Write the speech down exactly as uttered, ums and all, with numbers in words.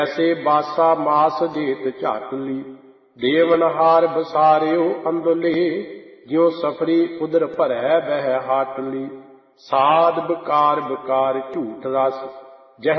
ਐਸੇ ਬਾਸਾ ਮਾਸ ਜੇਤ ਝਾਟ ਲੀ, ਦੇਵਨਹਾਰ ਬਸਾਰਿਓ ਅੰਦੁਲੇ, ਜਿਉ ਸਫਰੀ ਉਦਰ ਭਰੈ ਬਹਿ ਹਾਟ ਲੀ। ਸਾਧ ਬਕਾਰ ਬਕਾਰ ਝੂਠ ਰਸ,